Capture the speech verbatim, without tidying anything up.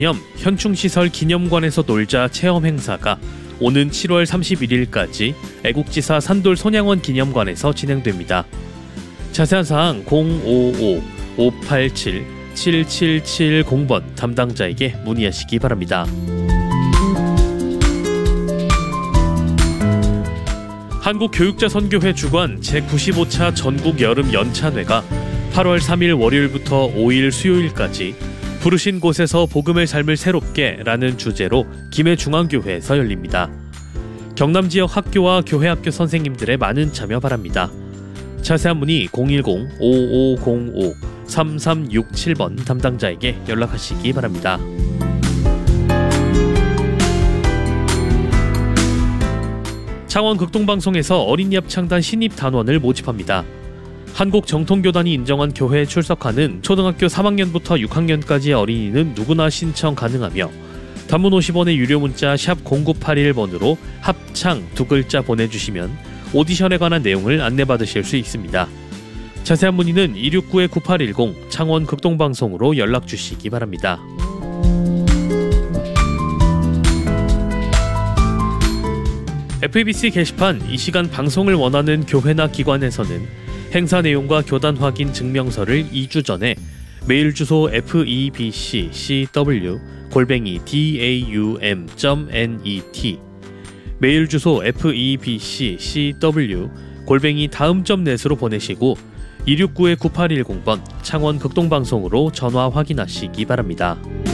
기념 현충시설 기념관에서 놀자 체험 행사가 오는 칠월 삼십일일까지 애국지사 산돌 손양원 기념관에서 진행됩니다. 자세한 사항 공오오 오팔칠 칠칠칠공 번 담당자에게 문의하시기 바랍니다. 한국교육자선교회 주관 제구십오 차 전국 여름 연찬회가 팔월 삼일 월요일부터 오일 수요일까지 부르신 곳에서 복음의 삶을 새롭게 라는 주제로 김해중앙교회에서 열립니다. 경남 지역 학교와 교회학교 선생님들의 많은 참여 바랍니다. 자세한 문의 공일공 오오공오 삼삼육칠 번 담당자에게 연락하시기 바랍니다. 창원 극동방송에서 어린이 합창단 신입 단원을 모집합니다. 한국정통교단이 인정한 교회에 출석하는 초등학교 삼 학년부터 육 학년까지의 어린이는 누구나 신청 가능하며 단문 오십 원의 유료 문자 샵 공구팔일 번으로 합창 두 글자 보내주시면 오디션에 관한 내용을 안내받으실 수 있습니다. 자세한 문의는 이육구 구팔일공 창원 극동방송으로 연락주시기 바랍니다. 에프이비씨 게시판 이 시간 방송을 원하는 교회나 기관에서는 행사 내용과 교단 확인 증명서를 이 주 전에 메일 주소 에프이비씨씨더블유 골뱅이 다움 점 넷 메일 주소 에프이비씨씨더블유 골뱅이 다음 점 넷으로 보내시고 이육구 구팔일공 번 창원 극동방송으로 전화 확인하시기 바랍니다.